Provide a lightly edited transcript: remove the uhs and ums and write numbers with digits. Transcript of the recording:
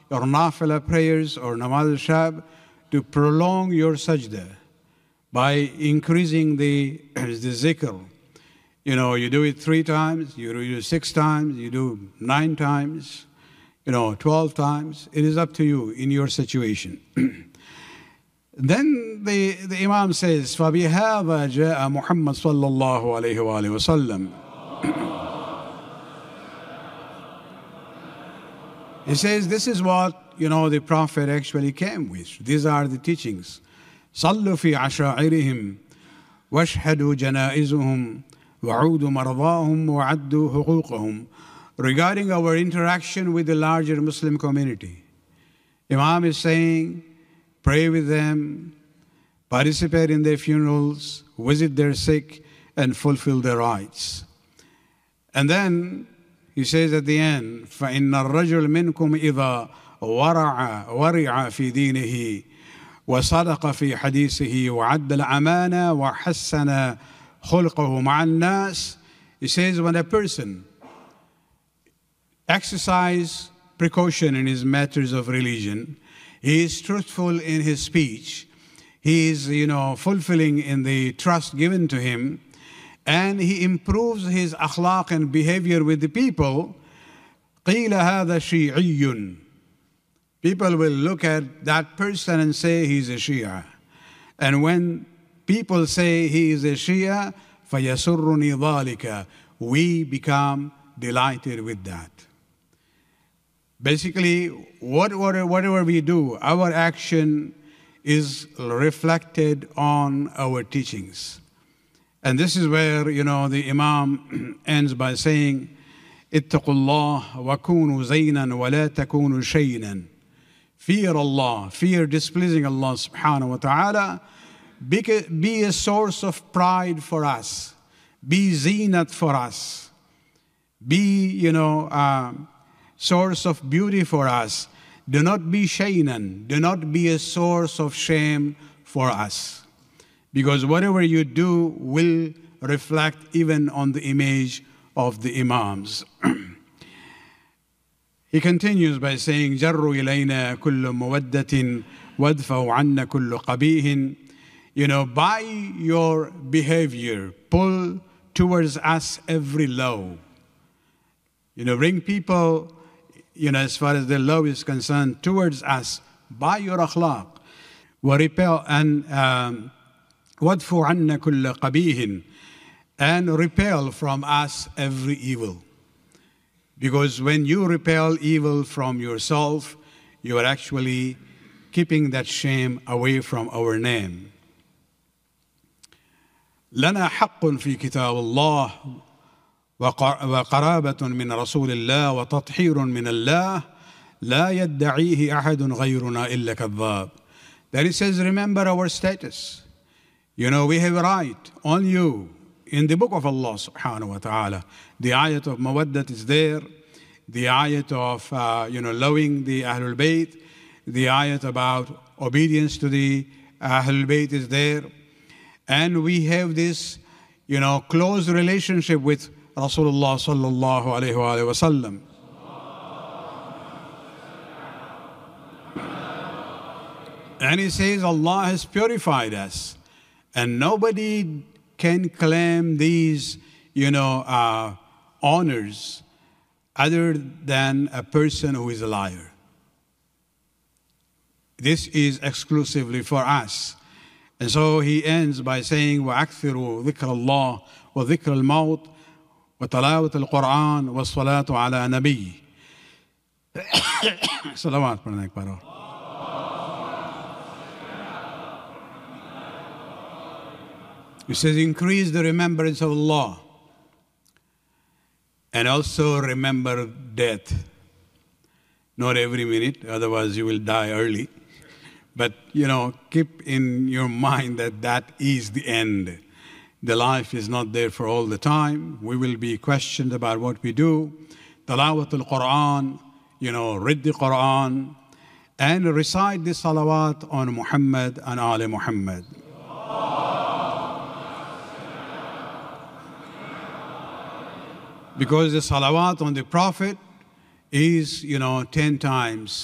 or nafila prayers or namaz al-shab to prolong your sajda by increasing the zikr. You do it 3 times, you do it 6 times, you do 9 times, 12 times. It is up to you in your situation. Then the Imam says, فَبِهَذَا جَاءَ مُحَمَّدْ صَلَّى اللَّهُ عَلَيْهِ وَآلِهِ وَسَلَّمَ. He says, this is what, the Prophet actually came with. These are the teachings. صَلُّوا فِي عَشَائِرِهِمْ وَاشْهَدُوا جَنَائِزُهُمْ وَعُودُوا مَرْضَاهُمْ وَعَدُّوا حُقُوقَهُمْ. Regarding our interaction with the larger Muslim community, Imam is saying, pray with them, participate in their funerals, visit their sick, and fulfill their rights. And then he says at the end, فَإِنَّ الرَّجُلَ مِنْكُمْ إِذَا وَرِعَ فِي دِينِهِ وَصَدَقَ فِي حَدِيثِهِ وَعَدَّ الْأَمَانَةَ وَحَسَّنَ خُلْقَهُ مَعَ النَّاسِ. He says when a person exercises precaution in his matters of religion, he is truthful in his speech, he is, fulfilling in the trust given to him, and he improves his akhlaq and behavior with the people, قِيلَ هَذَا شِيعِيٌّ. People will look at that person and say he's a Shia. And when people say he is a Shia, فَيَسُرُّنِي ذَلِكَ, we become delighted with that. Basically, whatever we do, our action is reflected on our teachings. And this is where, the Imam ends by saying, اتقوا الله وكونوا زينا ولا تكونوا شينا. Fear Allah, fear displeasing Allah subhanahu wa ta'ala. Be a source of pride for us. Be zinat for us. Be, source of beauty for us. Do not be shaynan. Do not be a source of shame for us. Because whatever you do will reflect even on the image of the Imams. He continues by saying, جَرُّ إِلَيْنَا كُلُّ مُوَدَّةٍ وَادْفَوْ عَنَّا كُلُّ قَبِيهٍ. By your behavior, pull towards us every low. Bring people, as far as their love is concerned, towards us by your akhlaq. وَرِپَل and وَادْفُ عَنَّا كُلَّ قَبِيهٍ, and repel from us every evil. Because when you repel evil from yourself, you are actually keeping that shame away from our name. لنا حق في كتاب الله وقرابة من رسول الله وتطهير من الله لا يدعيه أحد غيرنا إلا كذاب. Then it says, remember our status. We have a right on you in the book of Allah subhanahu wa ta'ala. The ayat of mawaddat is there. The ayat of, loving the Ahlul Bayt. The ayat about obedience to the Ahlul Bayt is there. And we have this, close relationship with Rasulullah sallallahu alayhi wa sallam. And he says Allah has purified us. And nobody can claim these, honors other than a person who is a liar. This is exclusively for us. And so he ends by saying, وَأَكْثِرُوا ذِكْرَ اللَّهِ وَذِكْرَ الْمَوْتِ وَتَلَاوَةَ الْقُرْآنِ وَالصَّلَاةُ عَلَى نَبِيِّهِ. Salawat pढ़ना एक बार और. He says, increase the remembrance of Allah. And also remember death. Not every minute, otherwise you will die early. But, keep in your mind that is the end. The life is not there for all the time. We will be questioned about what we do. Tilawat al-Quran, read the Quran, and recite the salawat on Muhammad and Ali Muhammad. Because the salawat on the Prophet is, 10 times